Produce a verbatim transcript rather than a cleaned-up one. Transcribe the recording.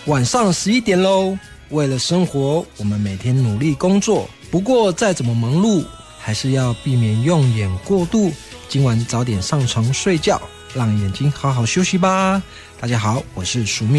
晚上十一点喽。为了生活，我们每天努力工作，不过再怎么忙碌，还是要避免用眼过度。今晚早点上床睡觉，让眼睛好好休息吧。大家好，我是舒密。